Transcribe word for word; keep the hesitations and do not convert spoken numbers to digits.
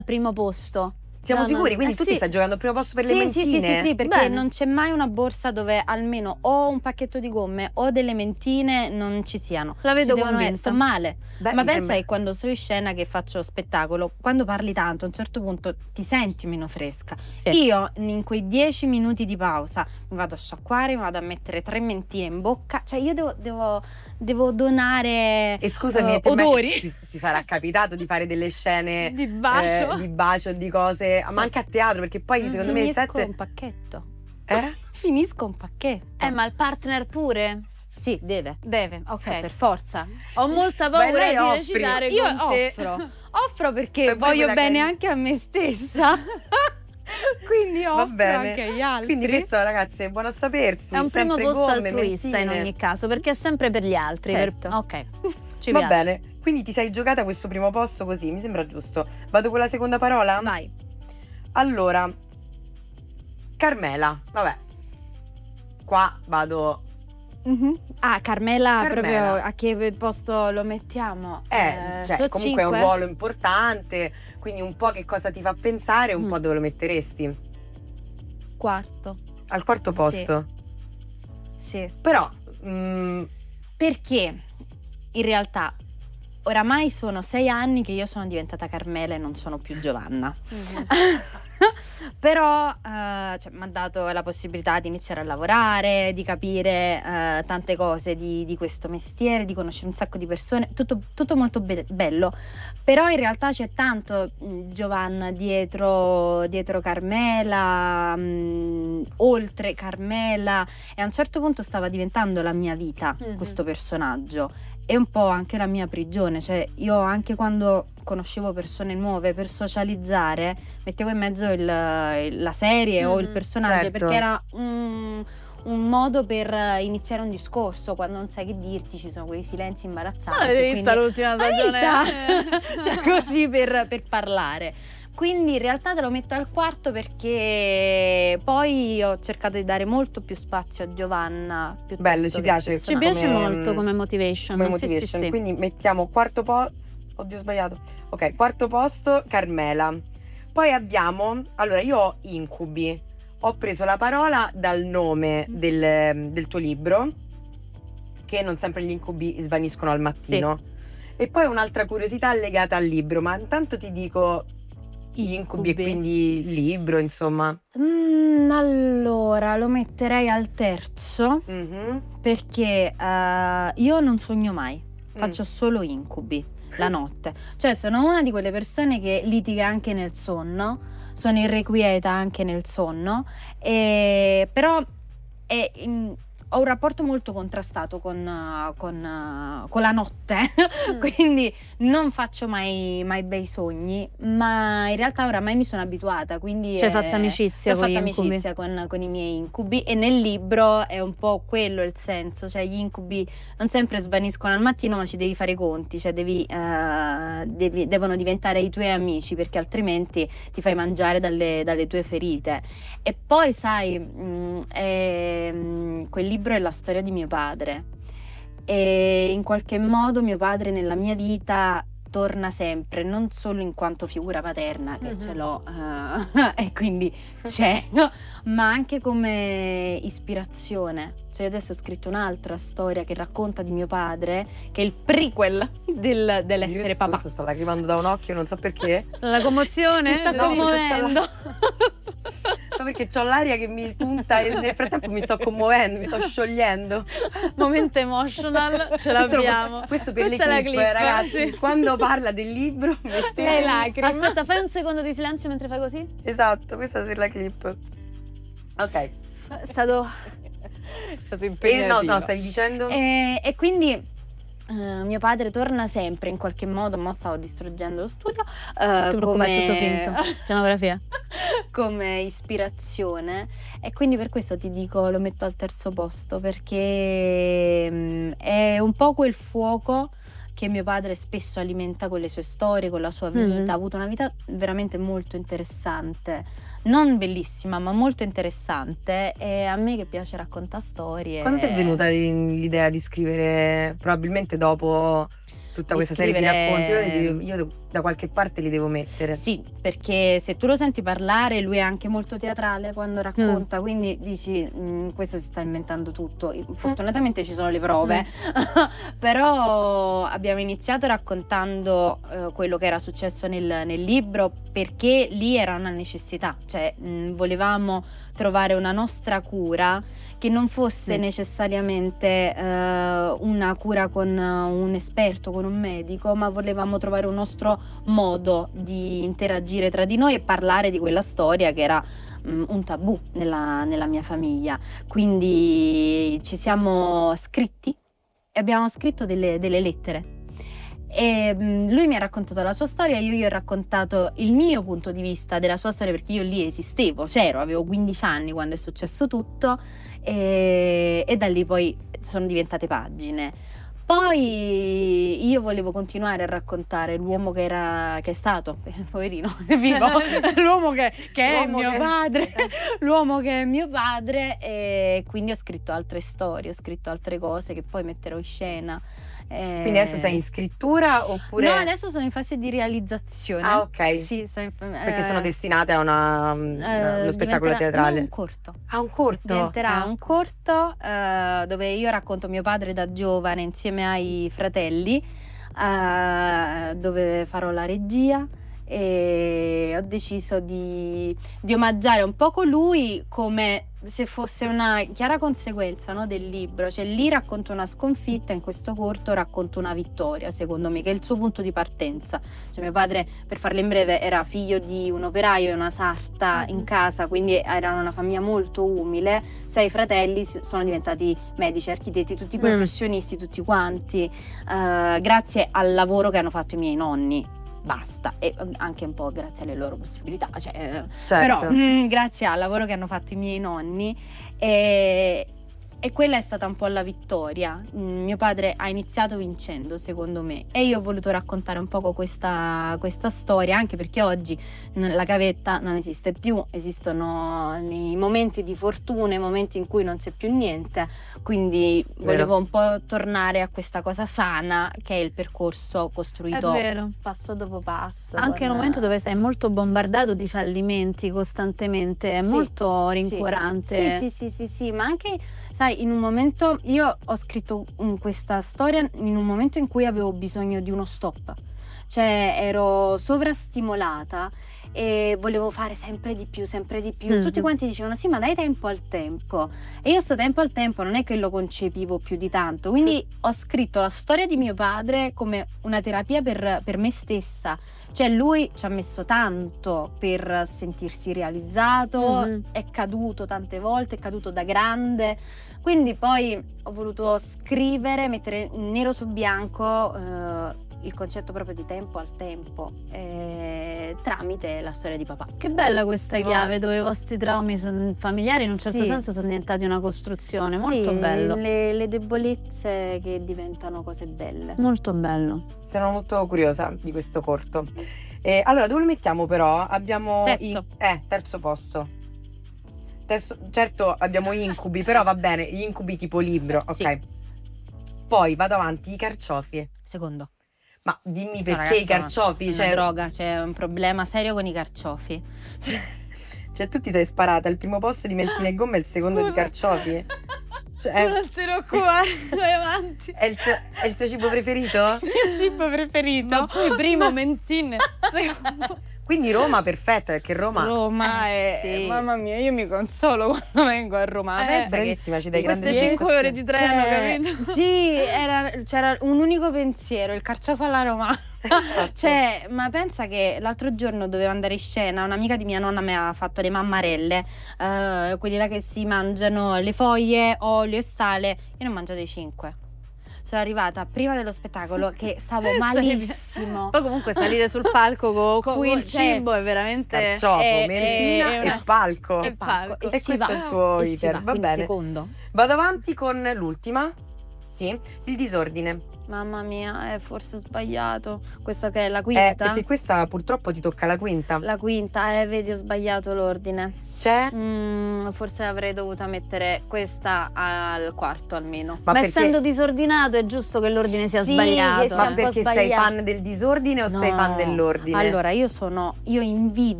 primo posto. Siamo No, sicuri? no, Quindi eh tu sì. ti stai giocando al primo posto per le Sì, sì, mentine? sì, sì, sì, perché Bene. non c'è mai una borsa dove almeno o un pacchetto di gomme o delle mentine non ci siano. La vedo Ci devono convinta. sto male. Beh, Ma mi pensa sembra- che quando sono in scena che faccio spettacolo, quando parli tanto a un certo punto ti senti meno fresca. Sì. Io in quei dieci minuti di pausa mi vado a sciacquare, mi vado a mettere tre mentine in bocca, cioè io devo, devo, devo donare E scusami, eh, te mai- odori. ti, ti sarà capitato di fare delle scene Di bacio. eh, di bacio, di cose, ma anche a teatro, perché poi secondo me il Finisco set un pacchetto. eh? Finisco un pacchetto. Eh, ma il partner pure? Sì, deve. Deve, ok. Cioè, per forza. Ho molta Beh, paura lei di offri. recitare Io con te. offro. Offro perché E poi voglio quella bene che- anche a me stessa. Quindi Va offro bene. anche agli altri. Quindi questo, ragazzi, è buono a sapersi. È un primo sempre posto gomme, altruista in mentine. ogni caso, perché è sempre per gli altri. Certo. per- Ok, ci Va piace. bene, quindi ti sei giocata questo primo posto così, mi sembra giusto. Vado con la seconda parola? Vai. Allora, Carmela, vabbè. Qua vado. Ah, Carmela, Carmela. proprio a che posto lo mettiamo? Eh, cioè, so comunque è un cinque? ruolo importante, quindi un po' che cosa ti fa pensare, un Mm. po' dove lo metteresti. Quarto. Al quarto Sì. posto. Sì. Però, mm, Perché in realtà oramai sono sei anni che io sono diventata Carmela e non sono più Giovanna. Mhm. Però eh, cioè, mi ha dato la possibilità di iniziare a lavorare, di capire eh, tante cose di, di questo mestiere, di conoscere un sacco di persone, tutto, tutto molto be- bello. Però in realtà c'è tanto mh, Giovanna dietro, dietro Carmela, mh, oltre Carmela, e a un certo punto stava diventando la mia vita Mhm. questo personaggio. E un po' anche la mia prigione, cioè io anche quando conoscevo persone nuove per socializzare mettevo in mezzo il- il- la serie o il Mhm, personaggio, certo. perché era un, un modo per iniziare un discorso. Quando non sai che dirti ci sono quei silenzi imbarazzanti. Ma l'hai vista quindi- l'ultima Hai stagione? vista? Cioè così per, per parlare. Quindi in realtà te lo metto al quarto perché poi ho cercato di dare molto più spazio a Giovanna. piuttosto Bello, ci che piace. al Ci personaggio. piace Come- molto come motivation. come Sì, sì, motivation. sì. Quindi mettiamo quarto posto. Oddio, ho sbagliato. Ok, quarto posto, Carmela. Poi abbiamo. Allora, io ho incubi. Ho preso la parola dal nome del, del tuo libro, che non sempre gli incubi svaniscono al mattino. E poi un'altra curiosità legata al libro, ma intanto ti dico gli incubi e quindi il libro, insomma. Mm, allora lo metterei al terzo Mhm. perché eh, io non sogno mai, faccio Mm. solo incubi la notte. Cioè sono una di quelle persone che litiga anche nel sonno, sono irrequieta anche nel sonno, e, però è, in- ho un rapporto molto contrastato con, eh, con, eh, con la notte, Mm. quindi non faccio mai, mai bei sogni, ma in realtà oramai mi sono abituata, quindi Ci hai eh, fatto amicizia ho con fatto gli incubi. amicizia con, con i miei incubi, e nel libro è un po' quello il senso, cioè gli incubi non sempre svaniscono al mattino, ma ci devi fare i conti, cioè devi, eh, devi- devono diventare i tuoi amici, perché altrimenti ti fai mangiare dalle, dalle tue ferite. E poi sai, mh, è- mh, quel libro è la storia di mio padre, e in qualche modo mio padre nella mia vita torna sempre, non solo in quanto figura paterna, che Mhm. ce l'ho eh, e quindi c'è, no? Ma anche come ispirazione. Cioè io adesso ho scritto un'altra storia che racconta di mio padre, che è il prequel del- dell'essere Io papà. Questo sta lacrimando da un occhio, non so perché. La commozione? Si sta No, commuovendo. No, perché ho l'aria che mi punta e nel frattempo mi sto commuovendo, mi sto sciogliendo. Momento emotional, ce l'abbiamo. Questo per Questa è le la clip, clip, ragazzi. sì. Quando parla del libro, mettete- Le lacrime. Aspetta, fai un secondo di silenzio mentre fai così. Esatto, questa è per la clip. Ok. È stato... È stato E no, no, stavi dicendo? E, e quindi eh, mio padre torna sempre in qualche modo, mo stavo distruggendo lo studio, eh, Non ti preoccupare, come, tutto finto. Scenografia. come ispirazione, e quindi per questo ti dico lo metto al terzo posto, perché mm, è un po' quel fuoco che mio padre spesso alimenta con le sue storie, con la sua vita. Mhm. Ha avuto una vita veramente molto interessante, non bellissima ma molto interessante, e a me che piace raccontare storie. Quando ti è venuta l'idea di scrivere, probabilmente dopo tutta di questa serie di scrivere- racconti. Io, li devo- io da qualche parte li devo mettere. Sì, perché se tu lo senti parlare, lui è anche molto teatrale quando racconta, quindi dici, "Mm, questo si sta inventando tutto". Fortunatamente ci sono le prove, però abbiamo iniziato raccontando eh, quello che era successo nel, nel libro, perché lì era una necessità, cioè mh, volevamo trovare una nostra cura che non fosse Sì. necessariamente eh, una cura con eh, un esperto, con un medico, ma volevamo trovare un nostro modo di interagire tra di noi e parlare di quella storia che era mm, un tabù nella, nella mia famiglia. Quindi ci siamo scritti e abbiamo scritto delle, delle lettere. E mm, lui mi ha raccontato la sua storia, io gli ho raccontato il mio punto di vista della sua storia, perché io lì esistevo, c'ero, avevo quindici anni quando è successo tutto, e, e da lì poi sono diventate pagine. Poi io volevo continuare a raccontare l'uomo che era, che è stato, poverino, è vivo, l'uomo che, che è L'uomo mio che- padre, l'uomo che è mio padre, e quindi ho scritto altre storie, ho scritto altre cose che poi metterò in scena. eh. Quindi adesso sei in scrittura oppure... No, adesso sono in fase di realizzazione. Ah, ok. Sì, sono in- Perché eh, sono destinate a una, una- eh, uno spettacolo diventerà- teatrale. no, un corto. Ah, un corto? Diventerà Ah. un corto eh, dove io racconto mio padre da giovane insieme ai fratelli, eh, dove farò la regia, e ho deciso di, di omaggiare un poco lui come se fosse una chiara conseguenza, no, del libro. Cioè lì racconto una sconfitta, in questo corto racconto una vittoria, secondo me, che è il suo punto di partenza. Cioè mio padre, per farla in breve, era figlio di un operaio e una sarta in casa, quindi era una famiglia molto umile. Sei fratelli s- sono diventati medici, architetti, tutti professionisti, tutti quanti, eh, grazie al lavoro che hanno fatto i miei nonni. Basta, e anche un po' grazie alle loro possibilità, cioè, eh, Certo. però mm, grazie al lavoro che hanno fatto i miei nonni, e, e quella è stata un po' la vittoria. Mm, mio padre ha iniziato vincendo, secondo me, e io ho voluto raccontare un poco questa, questa storia, anche perché oggi n- la gavetta non esiste più, esistono i momenti di fortuna, i momenti in cui non c'è più niente, quindi Vero. volevo un po' tornare a questa cosa sana che è il percorso È costruito vero. passo dopo passo. Anche con- nel momento dove sei molto bombardato di fallimenti costantemente, è Sì, molto sì. rincuorante. Sì, sì, sì, sì, sì, ma anche, sai, in un momento, io ho scritto mm, questa storia in un momento in cui avevo bisogno di uno stop, cioè ero sovrastimolata e volevo fare sempre di più, sempre di più. Mhm. Tutti quanti dicevano sì, ma dai tempo al tempo, e io sto tempo al tempo non è che lo concepivo più di tanto, quindi ho scritto la storia di mio padre come una terapia per, per me stessa. Cioè lui ci ha messo tanto per sentirsi realizzato, Mhm. è caduto tante volte, è caduto da grande, quindi poi ho voluto scrivere, mettere nero su bianco eh, il concetto proprio di tempo al tempo, eh, tramite la storia di papà. Che bella questa chiave dove i vostri traumi son- familiari in un certo Sì. senso sono diventati una costruzione, molto Sì, bello, Le, le debolezze che diventano cose belle. molto bello. Sono molto curiosa di questo corto. Eh, allora, dove lo mettiamo però? Abbiamo Terzo. i- eh, terzo posto. Terzo- certo abbiamo incubi, però va bene, gli incubi tipo libro, ok. Sì. Poi vado avanti, i carciofi. Secondo. Ma dimmi No, perché ragazzi, i carciofi? È una Cioè, droga, c'è un problema serio con i carciofi. cioè, tu ti sei sparata al primo posto di mentine e gomme e il secondo di Scusa. carciofi? Cioè, Tu non ti preoccupare, vai avanti. è il, tuo, è il tuo cibo preferito? Il mio cibo preferito. Ma poi primo mentine, secondo Quindi Roma perfetta, perché Roma Roma Eh, è, sì. mamma mia, io mi consolo quando vengo a Roma. Eh, Pensa che bravissima, ci dai queste grandi cinque ore di treno, Cioè, capito? sì, era- c'era un unico pensiero, il carciofo alla romana. Esatto. Cioè, ma pensa che l'altro giorno dovevo andare in scena, un'amica di mia nonna mi ha fatto le mammarelle, eh, quelli là che si mangiano le foglie, olio e sale. Io ne ho mangiate cinque. Sono arrivata prima dello spettacolo che stavo malissimo. Poi comunque salire sul palco con Con- cui il cioè, cibo è veramente... Carciofo, è- mentina è e una- palco. e palco. E E si questo va, è il tuo e si iter, va, va quindi bene. secondo. Vado avanti con l'ultima. Sì, il disordine. Mamma mia, eh, forse ho sbagliato. Questa che è la Eh, quinta? perché questa purtroppo ti tocca la quinta. La quinta, eh, vedi, ho sbagliato l'ordine. C'è? Mm, forse avrei dovuto mettere questa al quarto almeno. Ma, Ma, perché, essendo disordinato è giusto che l'ordine sia Sì, sbagliato. che sia ma un po' perché sei sbagliato. fan del disordine o sei fan No. dell'ordine? Allora, io sono, io invidio